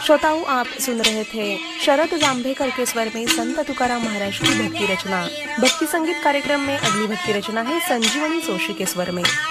श्रोताओं, आप सुन रहे थे शरद जांभेकर के स्वर में संत तुकाराम महाराज की भक्ति रचना। भक्ति संगीत कार्यक्रम में अगली भक्ति रचना है संजीवनी जोशी के स्वर में।